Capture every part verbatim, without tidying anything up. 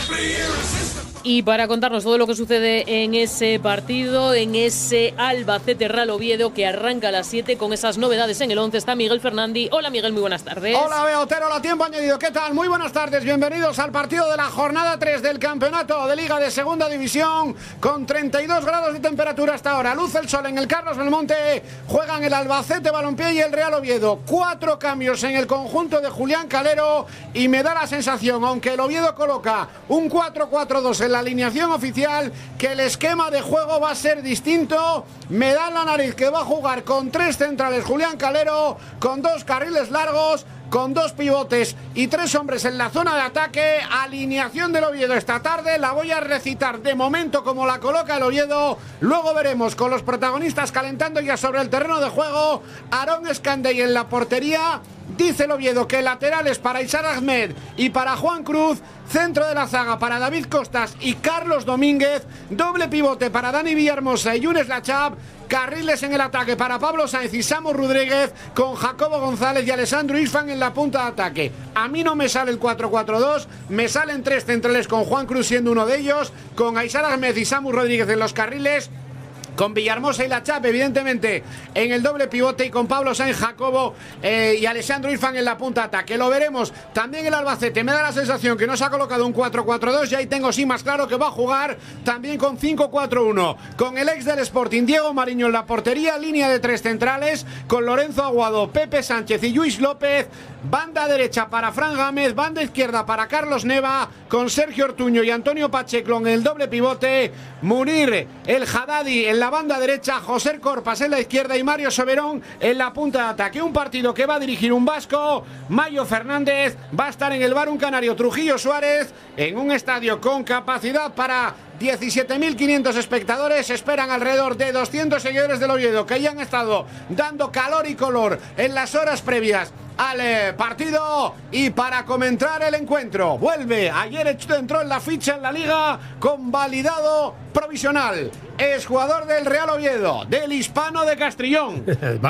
Y para contarnos todo lo que sucede en ese partido, en ese Albacete Real Oviedo que arranca a las siete con esas novedades en el once, está Miguel Fernandi. Hola Miguel, muy buenas tardes. Hola Beotero, hola tiempo añadido. ¿Qué tal? Muy buenas tardes, bienvenidos al partido de la jornada tres del campeonato de Liga de Segunda División con treinta y dos grados de temperatura hasta ahora. Luce el sol en el Carlos Belmonte, juegan el Albacete Balompié y el Real Oviedo. Cuatro cambios en el conjunto de Julián Calero y me da la sensación, aunque el Oviedo coloca un cuatro cuatro dos en la alineación oficial, que el esquema de juego va a ser distinto. Me da en la nariz que va a jugar con tres centrales Julián Calero, con dos carriles largos, con dos pivotes y tres hombres en la zona de ataque. Alineación del Oviedo esta tarde, la voy a recitar de momento como la coloca el Oviedo. Luego veremos con los protagonistas calentando ya sobre el terreno de juego. Aarón Escandey en la portería. Dice el Oviedo que laterales para Isar Ahmed y para Juan Cruz. Centro de la zaga para David Costas y Carlos Domínguez. Doble pivote para Dani Villahermosa y Younes Lachab. Carriles en el ataque para Pablo Sáenz y Samu Rodríguez, con Jacobo González y Alessandro Isfan en la punta de ataque. A mí no me sale el cuatro cuatro dos, me salen tres centrales con Juan Cruz siendo uno de ellos, con Aysar Ahmed y Samu Rodríguez en los carriles, con Villahermosa y Lachab, evidentemente, en el doble pivote, y con Pablo Sáenz, Jacobo eh, y Alessandro Irfan en la punta de ataque. Lo veremos. También el Albacete me da la sensación que no se ha colocado un cuatro cuatro dos, y ahí tengo sí más claro que va a jugar también con cinco cuatro uno, con el ex del Sporting Diego Mariño en la portería, línea de tres centrales, con Lorenzo Aguado, Pepe Sánchez y Luis López. Banda derecha para Fran Gámez, banda izquierda para Carlos Neva, con Sergio Ortuño y Antonio Pacheco en el doble pivote, Munir el Haddadi en la banda derecha, José Corpas en la izquierda y Mario Soberón en la punta de ataque. Un partido que va a dirigir un vasco, Mayo Fernández. Va a estar en el bar un canario, Trujillo Suárez, en un estadio con capacidad para diecisiete mil quinientos espectadores. Esperan alrededor de doscientos seguidores del Oviedo, que ya han estado dando calor y color en las horas previas al eh, partido. Y para comentar el encuentro, vuelve, ayer entró en la ficha en la Liga con validado provisional, es jugador del Real Oviedo, del Hispano de Castrillón,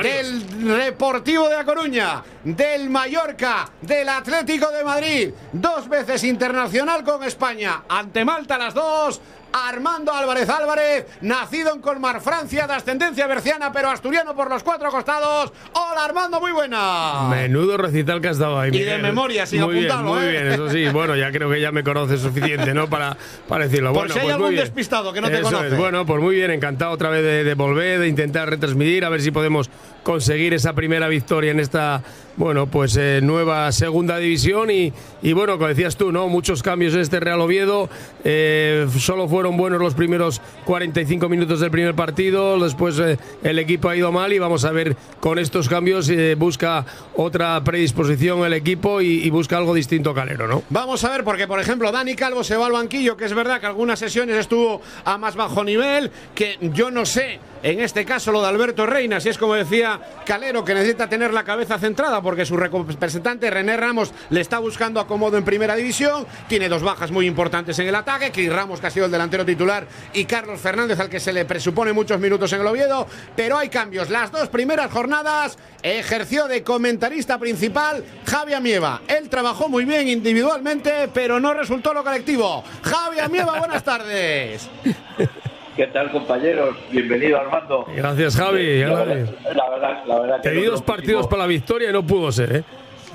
del Deportivo de A Coruña, del Mallorca, del Atlético de Madrid, dos veces internacional con España, ante Malta las dos. Armando Álvarez Álvarez, nacido en Colmar, Francia, de ascendencia berciana pero asturiano por los cuatro costados. Hola Armando, muy buena. Menudo recital que has dado ahí, y Miguel. de memoria, sin muy apuntarlo. Bien, muy ¿eh? bien, eso sí. Bueno, ya creo que ya me conoces suficiente, ¿no? Para, para decirlo. Por bueno, si hay pues algún muy despistado que no te eso conoce. Es. Bueno, pues muy bien, encantado otra vez de, de volver, de intentar retransmitir, a ver si podemos conseguir esa primera victoria en esta, bueno, pues eh, nueva segunda división. Y, y bueno, como decías tú, ¿no? Muchos cambios en este Real Oviedo. Eh, solo fueron buenos los primeros cuarenta y cinco minutos del primer partido. Después eh, el equipo ha ido mal, y vamos a ver con estos cambios eh, busca otra predisposición el equipo y, y busca algo distinto Calero, ¿no? Vamos a ver, porque por ejemplo Dani Calvo se va al banquillo, que es verdad que algunas sesiones estuvo a más bajo nivel, que yo no sé en este caso lo de Alberto Reina, si es como decía Calero, que necesita tener la cabeza centrada porque su representante René Ramos le está buscando acomodo en primera división. Tiene dos bajas muy importantes en el ataque, Cris Ramos, que ha sido el delantero titular, y Carlos Fernández, al que se le presupone muchos minutos en el Oviedo. Pero hay cambios. Las dos primeras jornadas ejerció de comentarista principal Javi Amieva. Él trabajó muy bien individualmente, pero no resultó lo colectivo. Javi Amieva, buenas tardes. ¿Qué tal, compañeros? Bienvenido, Armando. Gracias, Javi. La verdad, la verdad, la verdad que te di dos partidos para la victoria y no pudo ser, ¿eh?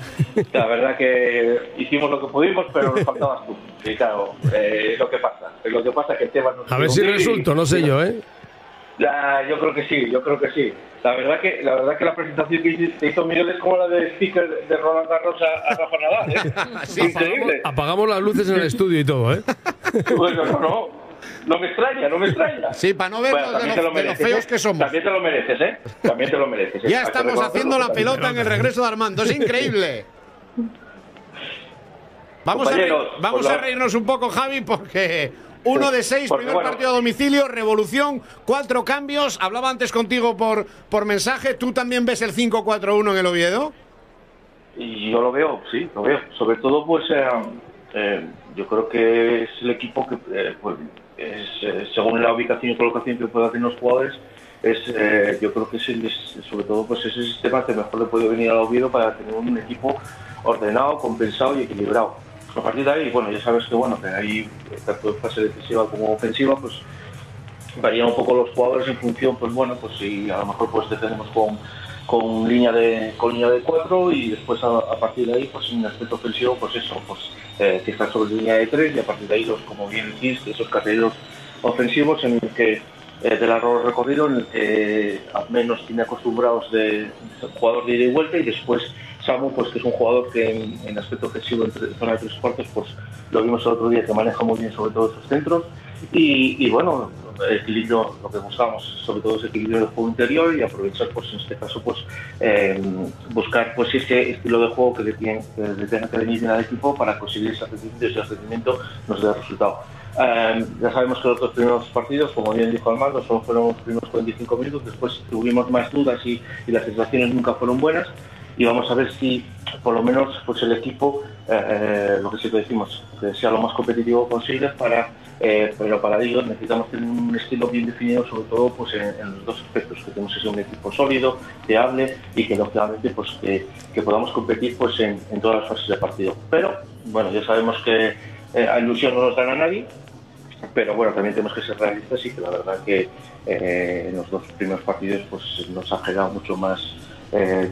La verdad que hicimos lo que pudimos, pero nos faltabas tú. Y claro, eh, es lo que pasa. Es lo que pasa que el tema no. A ver si resulto, no sé yo, ¿eh? La, yo creo que sí, yo creo que sí. La verdad que la verdad que la presentación que hizo Miguel es como la de sticker de Roland Garros a, a Rafa Nadal, ¿eh? Sí, increíble. Apagamos, apagamos las luces en el estudio y todo, ¿eh? Bueno, no, no. No me extraña, no me extraña. Sí, para no ver bueno, de, lo, de los feos que somos. También te lo mereces, ¿eh? También te lo mereces. Ya estamos haciendo la pelota en el regreso de Armando. Es increíble. Vamos, a, reír, vamos a reírnos un poco, Javi, porque uno de seis, porque, primer bueno, partido a domicilio, revolución, cuatro cambios. Hablaba antes contigo por, por mensaje. ¿Tú también ves el cinco cuatro uno en el Oviedo? Y yo lo veo, sí, lo veo. Sobre todo, pues, eh, eh, yo creo que es el equipo que, eh, pues, es, eh, según la ubicación y colocación que puedan hacer los jugadores, es, eh, yo creo que es, el, es sobre todo pues ese sistema que mejor le puede venir al Oviedo para tener un equipo ordenado, compensado y equilibrado. A partir de ahí, bueno, ya sabes que bueno, que ahí, tanto en fase defensiva como ofensiva, pues varían un poco los jugadores en función, pues bueno, pues si a lo mejor pues defendemos con, con línea de con línea de cuatro y después a, a partir de ahí, pues en el aspecto ofensivo, pues eso, pues eh, fijar sobre línea de tres y a partir de ahí, los, como bien decís, esos carrileros ofensivos en el que eh, del error recorrido, en el que al menos tiene acostumbrados de, de jugador de ida y vuelta, y después Samu, pues que es un jugador que en, en aspecto ofensivo, en zona de tres cuartos, pues lo vimos el otro día, que maneja muy bien sobre todo esos centros, y, y bueno, equilibrio, lo que buscamos sobre todo es equilibrio del juego interior y aprovechar, pues en este caso, pues eh, buscar pues ese estilo de juego que le, tiene, que le tenga que venir al equipo para conseguir ese rendimiento y ese rendimiento nos dé resultado. Um, ya sabemos que los dos primeros partidos, como bien dijo Armando, solo fueron los primeros cuarenta y cinco minutos, después tuvimos más dudas y, y las sensaciones nunca fueron buenas, y vamos a ver si por lo menos pues el equipo, eh, lo que siempre decimos, que sea lo más competitivo posible, para, eh, pero para ello necesitamos tener un estilo bien definido, sobre todo pues en, en los dos aspectos, que tenemos que ser un equipo sólido, fiable y que lógicamente pues que, que podamos competir pues en, en todas las fases del partido. Pero bueno, ya sabemos que eh, a ilusión no nos gana nadie, pero bueno, también tenemos que ser realistas y que la verdad que eh, en los dos primeros partidos pues nos ha generado mucho más eh,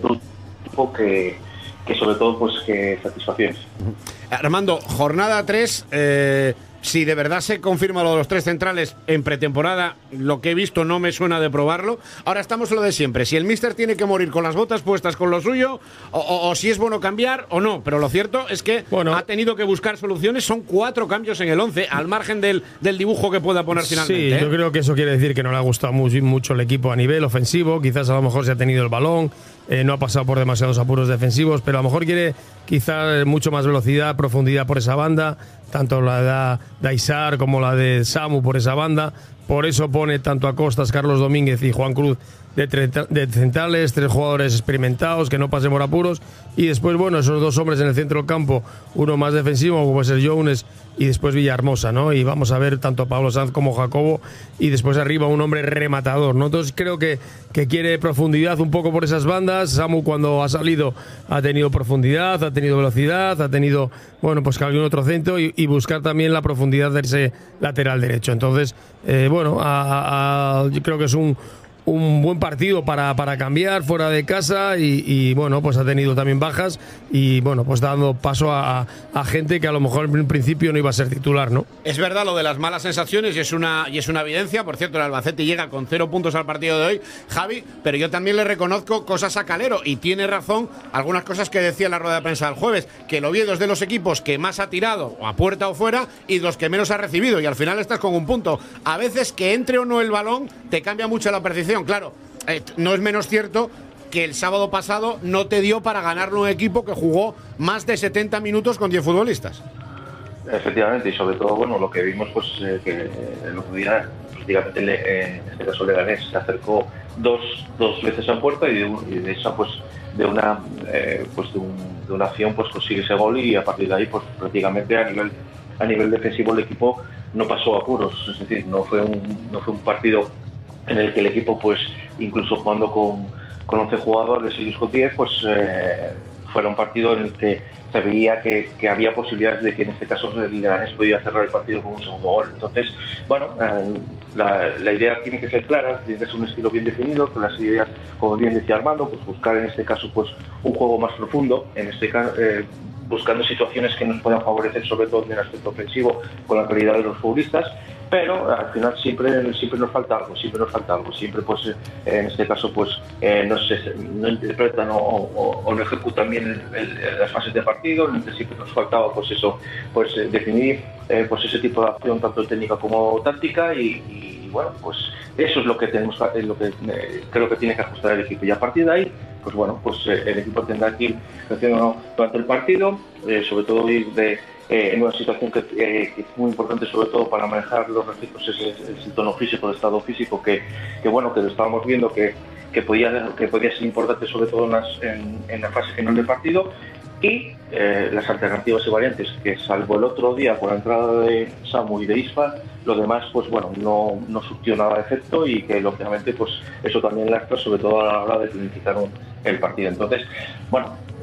que, que sobre todo pues que satisfacciones. Armando, jornada tres, eh, si de verdad se confirma lo de los tres centrales en pretemporada, lo que he visto no me suena de probarlo. Ahora estamos en lo de siempre, si el míster tiene que morir con las botas puestas con lo suyo, o, o, o si es bueno cambiar o no, pero lo cierto es que bueno, ha tenido que buscar soluciones. Son cuatro cambios en el once, al margen del, del dibujo que pueda poner finalmente. Sí, ¿eh? yo creo que eso quiere decir que no le ha gustado mucho, mucho el equipo a nivel ofensivo, quizás a lo mejor se ha tenido el balón, eh, no ha pasado por demasiados apuros defensivos, pero a lo mejor quiere quizás mucho más velocidad, profundidad por esa banda, tanto la de Aizar como la de Samu por esa banda. Por eso pone tanto a Costas, Carlos Domínguez y Juan Cruz de, de centrales, tres jugadores experimentados que no pasen por apuros, y después, bueno, esos dos hombres en el centro del campo, uno más defensivo como puede ser Jones y después Villahermosa, ¿no? Y vamos a ver tanto a Pablo Sanz como Jacobo, y después arriba un hombre rematador, ¿no? Entonces creo que, que quiere profundidad un poco por esas bandas. Samu, cuando ha salido, ha tenido profundidad, ha tenido velocidad, ha tenido, bueno, pues que algún otro centro, y, y buscar también la profundidad de ese lateral derecho. Entonces, eh, bueno, a, a, yo creo que es un un buen partido para, para cambiar fuera de casa, y, y bueno, pues ha tenido también bajas, y bueno, pues dando paso a, a gente que a lo mejor en principio no iba a ser titular, ¿no? Es verdad lo de las malas sensaciones, y es una, y es una evidencia. Por cierto, el Albacete llega con cero puntos al partido de hoy, Javi, pero yo también le reconozco cosas a Calero, y tiene razón algunas cosas que decía en la rueda de prensa del jueves, que el Oviedo es de los equipos que más ha tirado, o a puerta o fuera, y de los que menos ha recibido, y al final estás con un punto. A veces que entre o no el balón te cambia mucho la percepción. Claro, eh, no es menos cierto que el sábado pasado no te dio para ganarle un equipo que jugó más de setenta minutos con diez futbolistas. Efectivamente, y sobre todo, bueno, lo que vimos, pues eh, que el otro día, prácticamente, eh, en este caso Leganés se acercó dos, dos veces a puerta, y de, un, y de esa, pues, de una, eh, pues de, un, de una acción, pues consigue ese gol, y a partir de ahí, pues prácticamente a nivel, a nivel defensivo el equipo no pasó apuros, es decir, no fue un, no fue un partido en el que el equipo, pues incluso jugando con, con once jugadores y ellos con diez, pues eh, fuera un partido en el que se veía que, que había posibilidades de que en este caso el Leganés podía cerrar el partido con un segundo gol. Entonces, bueno, eh, la, la idea tiene que ser clara, tiene que ser un estilo bien definido, con las ideas, como bien decía Armando, pues buscar en este caso pues un juego más profundo, en este caso eh, buscando situaciones que nos puedan favorecer, sobre todo en el aspecto ofensivo, con la calidad de los futbolistas. Pero al final siempre siempre nos falta algo, siempre nos falta algo, siempre pues en este caso pues eh, no se no interpretan o, o, o no ejecutan bien el, el, las fases de partido, en el que siempre nos faltaba pues eso, pues eh, definir eh, pues ese tipo de acción tanto técnica como táctica, y, y bueno, pues eso es lo que tenemos, es lo que eh, creo que tiene que ajustar el equipo, y a partir de ahí pues bueno, pues eh, el equipo tendrá que ir creciendo durante el partido, eh, sobre todo ir de Eh, en una situación que, eh, que es muy importante, sobre todo para manejar los reflejos, es el, el tono físico, el estado físico, que, que bueno, que lo estábamos viendo que, que, podía, que podía ser importante, sobre todo en, las, en, en la fase final del partido, y eh, las alternativas y variantes, que salvo el otro día con la entrada de Samu y de Isfa, lo demás pues bueno, no, no surtió nada de efecto, y que lógicamente pues eso también lastra, sobre todo a la hora de planificar un, el partido. Entonces, bueno,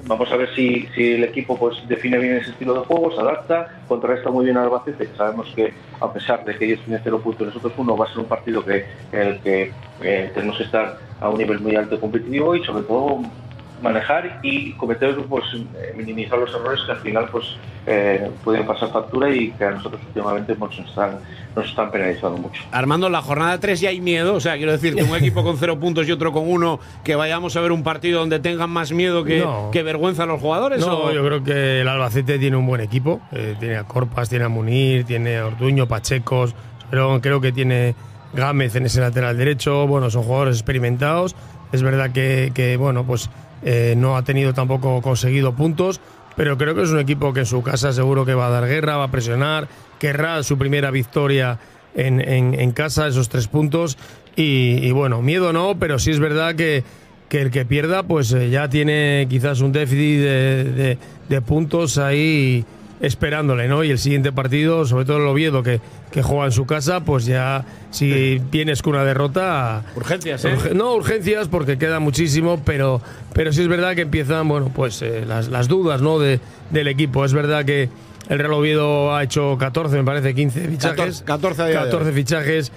vamos a ver si, si el equipo pues define bien ese estilo de juego, se adapta, contrarresta muy bien al Albacete. Sabemos que a pesar de que ellos tienen cero puntos y nosotros uno, va a ser un partido que, en el que eh, tenemos que estar a un nivel muy alto de competitivo y sobre todo manejar y cometer, pues minimizar los errores que al final pues eh, pueden pasar factura y que a nosotros últimamente pues, nos, están, nos están penalizando mucho. Armando, en la jornada tres ya hay miedo, o sea, quiero decirte, un equipo con cero puntos y otro con uno, que vayamos a ver un partido donde tengan más miedo que, no. que vergüenza a los jugadores. No, ¿o? Yo creo que el Albacete tiene un buen equipo, eh, tiene a Corpas, tiene a Munir, tiene a Ortuño, Pachecos, pero creo que tiene Gámez en ese lateral derecho. Bueno, son jugadores experimentados. Es verdad que, que bueno, pues Eh, no ha tenido tampoco conseguido puntos, pero creo que es un equipo que en su casa seguro que va a dar guerra, va a presionar, querrá su primera victoria en, en, en casa, esos tres puntos y, y bueno, miedo no, pero sí es verdad que, que el que pierda pues eh, ya tiene quizás un déficit de, de, de puntos ahí esperándole, ¿no? Y el siguiente partido, sobre todo el Oviedo, que, que juega en su casa, pues ya si vienes con una derrota... Urgencias, ¿eh? Urge, no, urgencias, porque queda muchísimo, pero, pero sí es verdad que empiezan, bueno, pues eh, las, las dudas, ¿no? De, del equipo. Es verdad que el Real Oviedo ha hecho catorce, me parece, quince fichajes. catorce, catorce fichajes.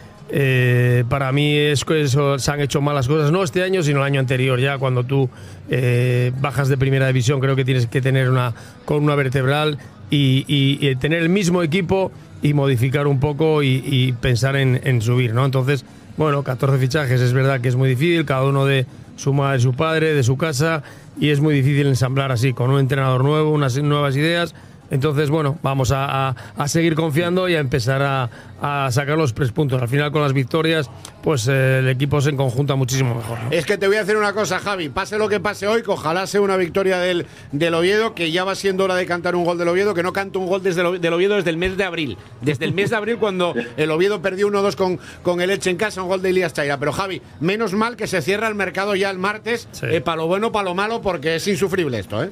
Eh, para mí es que eso, se han hecho malas cosas, no este año, sino el año anterior. Ya cuando tú eh, bajas de primera división, creo que tienes que tener una columna vertebral y, y, y tener el mismo equipo y modificar un poco y, y pensar en, en subir, ¿no? Entonces, bueno, catorce fichajes, es verdad que es muy difícil, cada uno de su madre, su padre, de su casa, y es muy difícil ensamblar así, con un entrenador nuevo, unas nuevas ideas. Entonces, bueno, vamos a, a, a seguir confiando y a empezar a, a sacar los tres puntos. Al final, con las victorias, pues eh, el equipo se conjunta muchísimo mejor, ¿no? Es que te voy a hacer una cosa, Javi. Pase lo que pase hoy, que ojalá sea una victoria del, del Oviedo, que ya va siendo hora de cantar un gol del Oviedo, que no canta un gol desde el, del Oviedo desde el mes de abril. Desde el mes de abril, cuando el Oviedo perdió uno dos con, con el Elche en casa, un gol de Elías Chaira. Pero, Javi, menos mal que se cierra el mercado ya el martes, sí. eh, para lo bueno, para lo malo, porque es insufrible esto, ¿eh?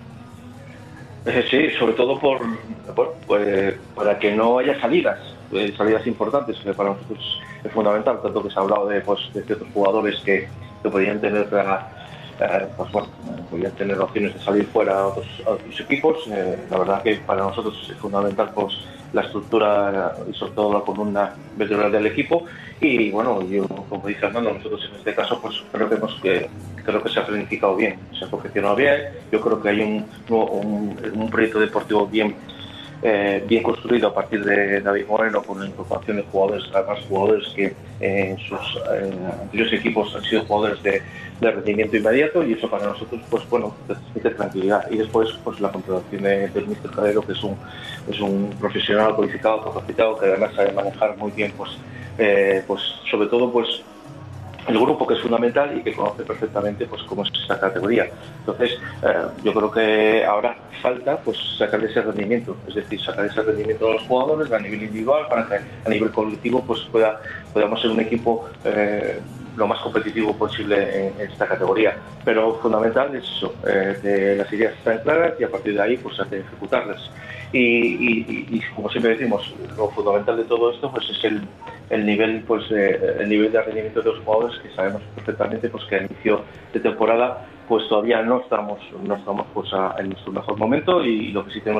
Eh, sí, sobre todo por, por pues, para que no haya salidas, eh, salidas importantes, que para nosotros es fundamental, tanto que se ha hablado de, pues, de ciertos jugadores que, que podrían tener eh, pues, bueno, podrían tener opciones de salir fuera a otros, a otros equipos. Eh, la verdad que para nosotros es fundamental pues la estructura y sobre todo la columna vertebral del equipo. Y bueno, yo, como dice Armando, nosotros en este caso pues creo que hemos que creo que se ha planificado bien, se ha confeccionado bien. Yo creo que hay un, un, un proyecto deportivo bien eh, bien construido a partir de David Moreno, con la incorporación de jugadores, además jugadores que eh, en sus eh, anteriores equipos han sido jugadores de, de rendimiento inmediato, y eso para nosotros pues bueno, transmite tranquilidad. Y después pues la contratación de, del míster Calero, que es un es un profesional cualificado, capacitado, que además sabe manejar muy bien pues eh, pues sobre todo pues el grupo, que es fundamental y que conoce perfectamente pues cómo es esta categoría. Entonces eh, yo creo que ahora falta pues sacar ese rendimiento, es decir, sacar ese rendimiento de los jugadores a nivel individual, para que a nivel colectivo pues pueda podamos ser un equipo eh, lo más competitivo posible en esta categoría. Pero fundamental es eso, eh, que las ideas están claras y a partir de ahí pues hay que ejecutarlas. Y, y, y como siempre decimos, lo fundamental de todo esto pues es el, el nivel pues eh, el nivel de rendimiento de los jugadores, que sabemos perfectamente pues que a inicio de temporada pues todavía no estamos no estamos pues a, en nuestro mejor momento, y lo que sí tenemos